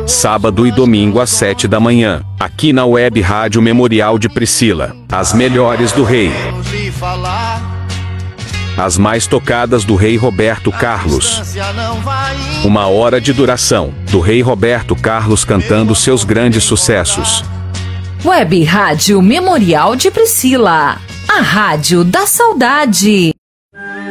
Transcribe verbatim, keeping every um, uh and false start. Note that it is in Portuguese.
sábado e domingo às sete da manhã, aqui na Web Rádio Memorial de Priscila. As melhores do rei. As mais tocadas do rei Roberto Carlos. Uma hora de duração, do rei Roberto Carlos cantando seus grandes sucessos. Web Rádio Memorial de Priscila, a rádio da saudade.